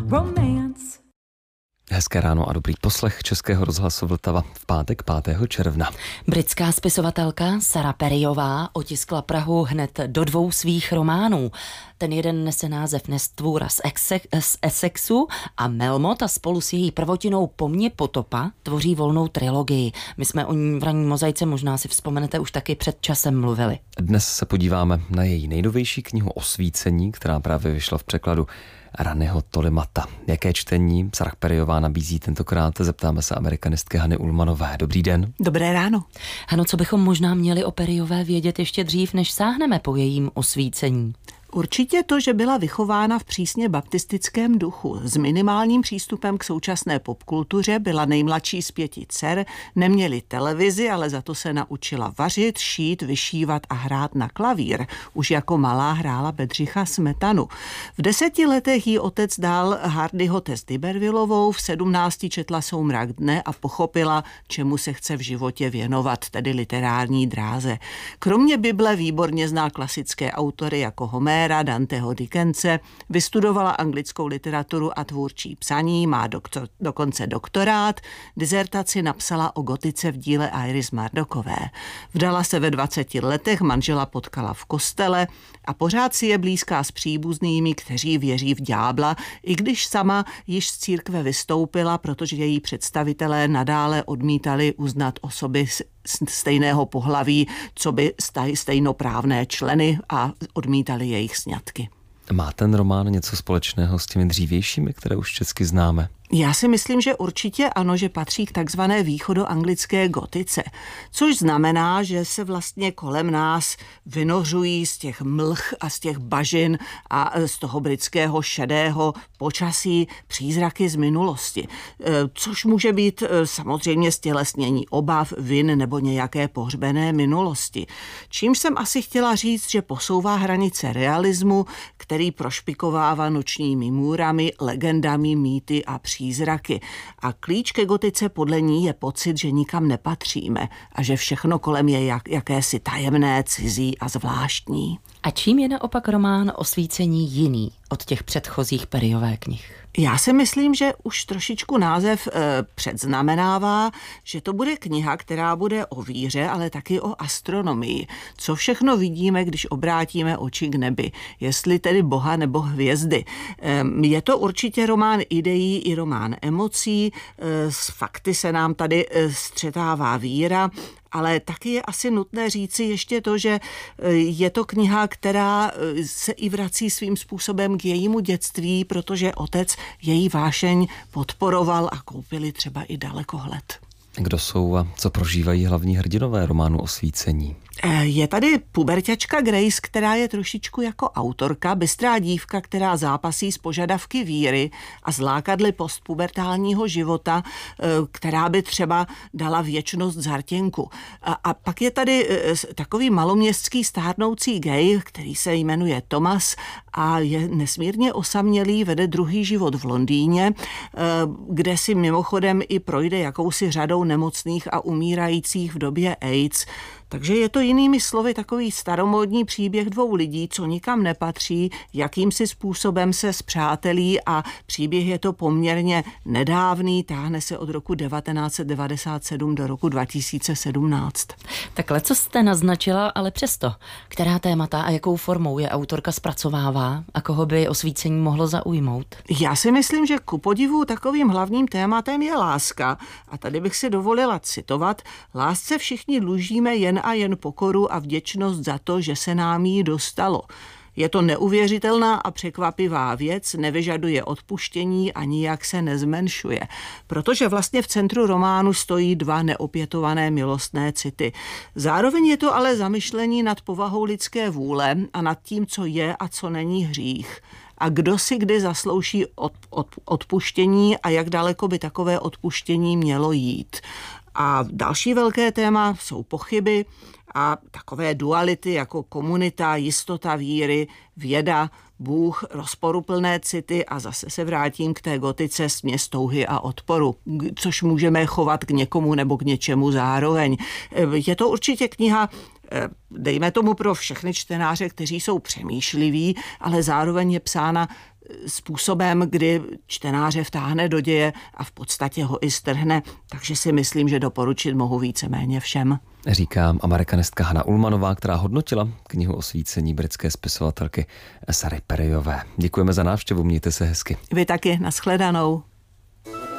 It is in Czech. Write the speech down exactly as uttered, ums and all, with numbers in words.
romance. Hezké ráno a dobrý poslech Českého rozhlasu Vltava v pátek pátého června. Britská spisovatelka Sarah Perryová otiskla Prahu hned do dvou svých románů. Ten jeden nese název Nestvůra z, Exe- z Essexu a Melmoth a spolu s její prvotinou Po mně potopa tvoří volnou trilogii. My jsme o ní v ranní mozaice, možná si vzpomenete, už taky před časem mluvili. Dnes se podíváme na její nejnovější knihu Osvícení, která právě vyšla v překladu Ranyho Tolimata. Jaké čtení Sarah Perryová nabízí tentokrát? Zeptáme se amerikanistky Hany Ullmanové. Dobrý den. Dobré ráno. Hano, co bychom možná měli o Perryové vědět ještě dřív, než sáhneme po jejím Osvícení? Určitě to, že byla vychována v přísně baptistickém duchu. S minimálním přístupem k současné popkultuře, byla nejmladší z pěti dcer, neměli televizi, ale za to se naučila vařit, šít, vyšívat a hrát na klavír. Už jako malá hrála Bedřicha Smetanu. V deseti letech jí otec dal Hardyho Tess D'Ibervillovou, v sedmnácti četla Soumrak dne a pochopila, čemu se chce v životě věnovat, tedy literární dráze. Kromě Bible výborně zná klasické autory jako Homéra, Danteho Dickense, vystudovala anglickou literaturu a tvůrčí psaní, má doktor, dokonce doktorát, dizertaci napsala o gotice v díle Iris Murdochové. Vdala se ve dvaceti letech, manžela potkala v kostele a pořád si je blízká s příbuznými, kteří věří v ďábla, i když sama již z církve vystoupila, protože její představitelé nadále odmítali uznat osoby stejného pohlaví, co by stejnoprávné členy a odmítali jejich sňatky. Má ten román něco společného s těmi dřívějšími, které už česky známe? Já si myslím, že určitě ano, že patří k takzvané východoanglické gotice, což znamená, že se vlastně kolem nás vynořují z těch mlh a z těch bažin a z toho britského šedého počasí přízraky z minulosti, což může být samozřejmě stělesnění obav, vin nebo nějaké pohřbené minulosti. Čímž jsem asi chtěla říct, že posouvá hranice realismu, který prošpikovává nočními můrami, legendami, mýty a přízraky. A klíč ke gotice podle ní je pocit, že nikam nepatříme a že všechno kolem je jak, jakési tajemné, cizí a zvláštní. A čím je naopak román Osvícení jiný od těch předchozích Perryové knih? Já si myslím, že už trošičku název e, předznamenává, že to bude kniha, která bude o víře, ale taky o astronomii. Co všechno vidíme, když obrátíme oči k nebi. Jestli tedy Boha nebo hvězdy. E, je to určitě román ideí i román emocí. E, s fakty se nám tady e, střetává víra, ale taky je asi nutné říci ještě to, že je to kniha, která se i vrací svým způsobem k jejímu dětství, protože otec její vášeň podporoval a koupili třeba i dalekohled. Kdo jsou a co prožívají hlavní hrdinové románu Osvícení? Je tady puberťačka Grace, která je trošičku jako autorka, bystrá dívka, která zápasí s požadavky víry a zlákadly postpubertálního života, která by třeba dala věčnost Zartěnku. A, a pak je tady takový maloměstský stárnoucí gay, který se jmenuje Thomas a je nesmírně osamělý, vede druhý život v Londýně, kde si mimochodem i projde jakousi řadou nemocných a umírajících v době AIDS. Takže je to jinými slovy takový staromódní příběh dvou lidí, co nikam nepatří, jakýmsi způsobem se spřátelí a příběh je to poměrně nedávný, táhne se od roku devatenáct set devadesát sedm do roku dva tisíce sedmnáct. Takhle, co jste naznačila, ale přesto, která témata a jakou formou je autorka zpracovává a koho by Osvícení mohlo zaujmout? Já si myslím, že ku podivu takovým hlavním tématem je láska a tady bych si dovolila citovat: lásce všichni dlužíme jen a jen pokoru a vděčnost za to, že se nám jí dostalo. Je to neuvěřitelná a překvapivá věc, nevyžaduje odpuštění a nijak se nezmenšuje. Protože vlastně v centru románu stojí dva neopětované milostné city. Zároveň je to ale zamyšlení nad povahou lidské vůle a nad tím, co je a co není hřích. A kdo si kdy zaslouží od, od, odpuštění a jak daleko by takové odpuštění mělo jít. A další velké téma jsou pochyby a takové duality jako komunita, jistota víry, věda, Bůh, rozporuplné city a zase se vrátím k té gotice směs touhy a odporu, což můžeme chovat k někomu nebo k něčemu zároveň. Je to určitě kniha, dejme tomu, pro všechny čtenáře, kteří jsou přemýšliví, ale zároveň je psána způsobem, kdy čtenáře vtáhne do děje a v podstatě ho i strhne, takže si myslím, že doporučit mohu víceméně všem. Říkám amerikanistka Hana Ullmanová, která hodnotila knihu Osvícení britské spisovatelky Sary Perryové. Děkujeme za návštěvu, mějte se hezky. Vy taky, nashledanou.